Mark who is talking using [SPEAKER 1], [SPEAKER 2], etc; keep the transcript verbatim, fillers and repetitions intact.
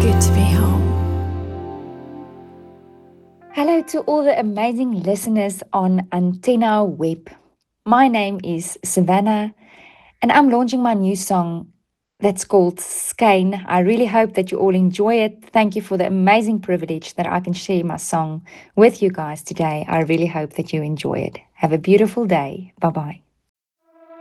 [SPEAKER 1] good to be home.
[SPEAKER 2] Hello to all the amazing listeners on Antenna Web. My name is Savannah, and I'm launching my new song that's called Skane. I really hope that you all enjoy it. Thank you for the amazing privilege that I can share my song with you guys today. I really hope that you enjoy it. Have a beautiful day. Bye bye.